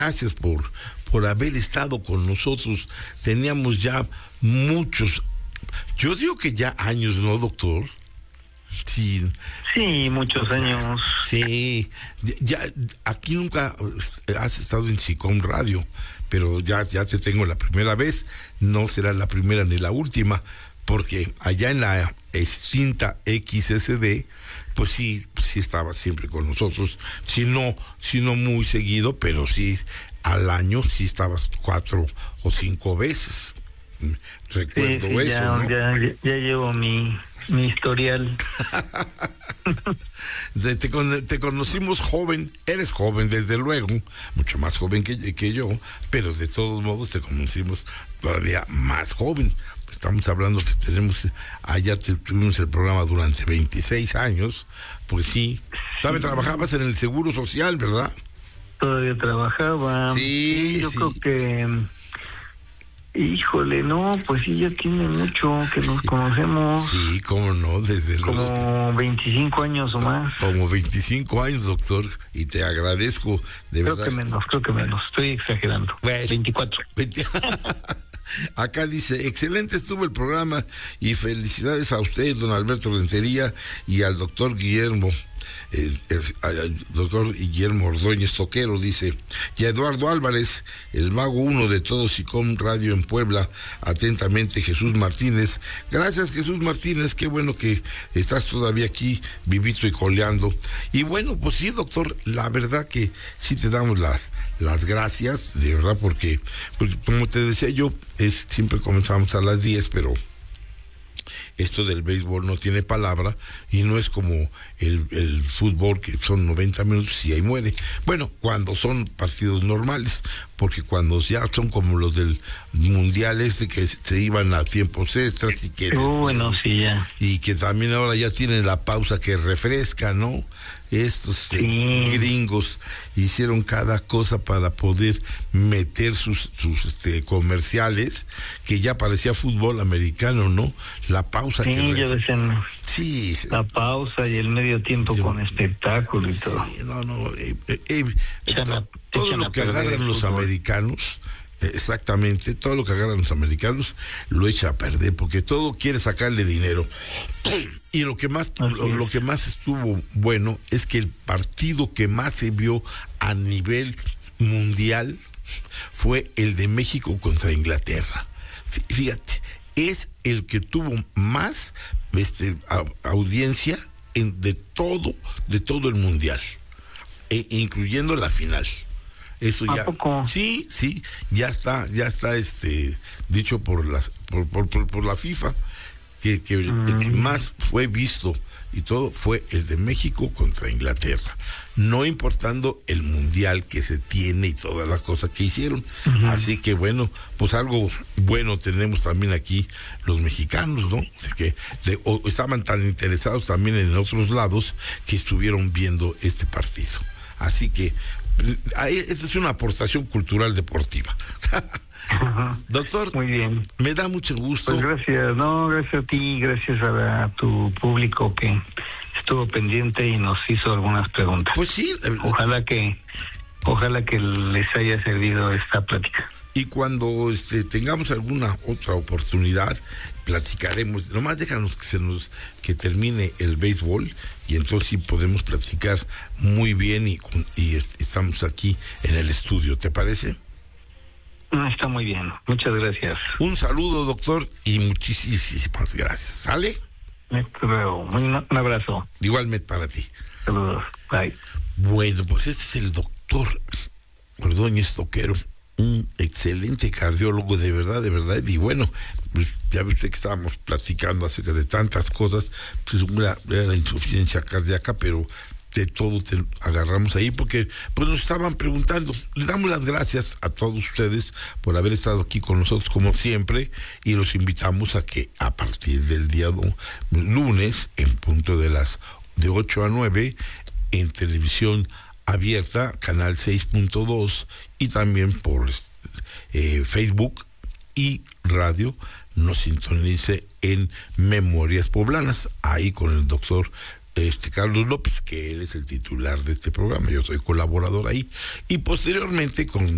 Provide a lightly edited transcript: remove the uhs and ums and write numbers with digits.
gracias por haber estado con nosotros. Teníamos ya muchos, yo digo que ya años, ¿no, doctor? Sí. Sí, muchos años. Sí, ya aquí nunca has estado en SICOM Radio, pero ya te tengo la primera vez, no será la primera ni la última, porque allá en la extinta XSD, pues sí estaba siempre con nosotros, si no muy seguido, pero sí al año sí estabas 4 o 5 veces. Recuerdo sí, eso, ya, ¿no? ya llevo mi historial. Te conocimos joven, eres joven desde luego, mucho más joven que yo, pero de todos modos te conocimos todavía más joven. Estamos hablando que tuvimos el programa durante 26 años, pues sí. Todavía trabajabas en el Seguro Social, ¿verdad? Todavía trabajaba. Sí, yo sí. creo que... Híjole, no, pues sí, ya tiene mucho que nos conocemos. Sí, cómo no, desde luego. Como 25 años o más. Como 25 años, doctor, y te agradezco, de verdad. Creo que menos, estoy exagerando. Bueno, 24. Acá dice, excelente estuvo el programa y felicidades a usted, don Alberto Rentería, y al doctor Guillermo. Al doctor Guillermo Ordóñez Toquero, dice, y a Eduardo Álvarez, el mago 1 de todo SICOM Radio en Puebla, atentamente Jesús Martínez. Gracias, Jesús Martínez, qué bueno que estás todavía aquí vivito y coleando. Y bueno, pues sí, doctor, la verdad que sí te damos las gracias, de verdad, porque como te decía yo, siempre comenzamos a las 10, pero esto del béisbol no tiene palabra y no es como el fútbol, que son 90 minutos y ahí muere. Bueno, cuando son partidos normales, porque cuando ya son como los del mundial que se iban a tiempos extras y que bueno, sí, ya. Y que también ahora ya tienen la pausa que refresca, ¿no? Estos gringos hicieron cada cosa para poder meter sus comerciales, que ya parecía fútbol americano, ¿no? La pausa ya dicen la pausa y el medio tiempo con espectáculo y todo. Sí, todo lo que agarran los americanos, exactamente, todo lo que agarran los americanos lo echa a perder, porque todo quiere sacarle dinero. Y lo que más estuvo bueno es que el partido que más se vio a nivel mundial fue el de México contra Inglaterra. Fíjate, es el que tuvo más audiencia de todo el mundial, incluyendo la final. Eso ya. ¿Poco? Sí, ya está dicho por la FIFA que el que más fue visto y todo fue el de México contra Inglaterra, no importando el mundial que se tiene y todas las cosas que hicieron. Así que bueno, pues algo bueno tenemos también aquí los mexicanos, ¿no? Así que estaban tan interesados también en otros lados que estuvieron viendo este partido. Así que esta es una aportación cultural deportiva. Doctor, muy bien. Me da mucho gusto. Pues gracias a ti, gracias a tu público que estuvo pendiente y nos hizo algunas preguntas. Pues sí. Ojalá que les haya servido esta plática. Y cuando tengamos alguna otra oportunidad, platicaremos. Nomás déjanos que termine el béisbol y entonces sí podemos platicar muy bien y estamos aquí en el estudio. ¿Te parece? Está muy bien. Muchas gracias. Un saludo, doctor, y muchísimas gracias. ¿Sale? Hasta luego. Un abrazo. Igualmente para ti. Saludos. Bye. Bueno, pues este es el doctor Ordóñez Toquero, un excelente cardiólogo, de verdad, y bueno, pues ya viste que estábamos platicando acerca de tantas cosas, pues era la insuficiencia cardíaca, pero de todo te agarramos ahí porque pues nos estaban preguntando. Les damos las gracias a todos ustedes por haber estado aquí con nosotros como siempre y los invitamos a que a partir del día lunes en punto de 8 a 9 en televisión abierta, canal 6.2 y también por Facebook y radio nos sintonice en Memorias Poblanas, ahí con el doctor Carlos López, que él es el titular de este programa, yo soy colaborador ahí, y posteriormente con